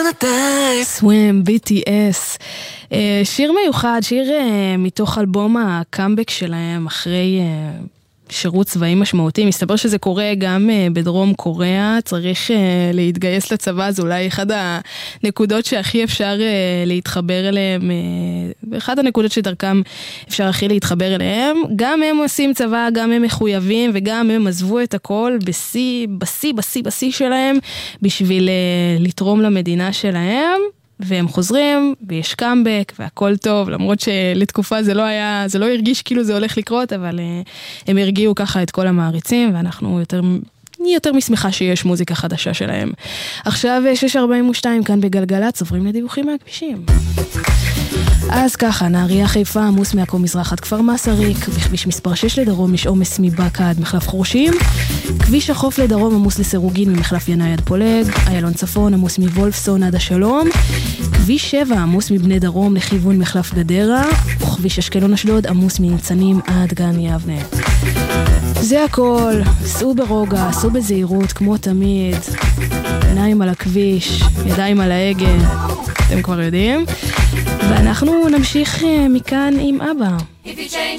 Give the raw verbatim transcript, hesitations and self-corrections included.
סוואם, בי טי אס. שיר מיוחד, שיר מתוך אלבום הקאמבק שלהם אחרי שירות צבאי משמעותי. מסתבר שזה קורה גם בדרום קוריאה, צריך להתגייס לצבא, זה אולי אחד הנקודות שהכי אפשר להתחבר אליהם, ואחד הנקודות שדרכם אפשר הכי להתחבר אליהם. גם הם עושים צבא, גם הם מחויבים, וגם הם עזבו את הכל בסי, בסי, בסי, בסי שלהם, בשביל לתרום למדינה שלהם. והם חוזרים, ויש קאמבק, והכל טוב, למרות שלתקופה זה לא היה, זה לא הרגיש כאילו זה הולך לקרות, אבל uh, הם הרגיעו ככה את כל המעריצים, ואנחנו יותר, יותר משמחה שיש מוזיקה חדשה שלהם. עכשיו שש ארבעים ושתיים כאן בגלגלת, עוברים לדיווחים מהכבישים. אז ככה, נהריה חיפה עמוס מעכו מזרח עד כפר מסריק, בכביש מספר שש לדרום יש עומס מבאקה עד מחלף חורשים, כביש החוף לדרום עמוס לסירוגין ממחלף ינאי עד פולג, איילון צפון עמוס מוולפסון עד השלום, כביש שבע עמוס מבני דרום לכיוון מחלף גדרה, וכביש אשקלון אשדוד עמוס מניצנים עד גן יבנה. זה הכל, סעו ברוגע, סעו בזהירות כמו תמיד, עיניים על הכביש, ידיים על ההגה, אתם כבר יודעים. ואנחנו נמשיך מכאן עם אבא. If you change